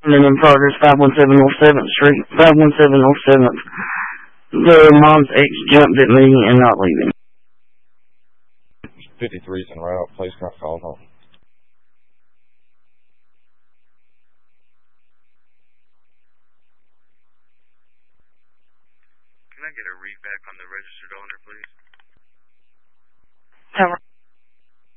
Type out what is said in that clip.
And in progress, 517 North 7th Street, 517 North 7th. The mom's ex jumped at me and not leaving. 53's en route. Place not called home. Can I get a read back on the registered owner, please? Tower.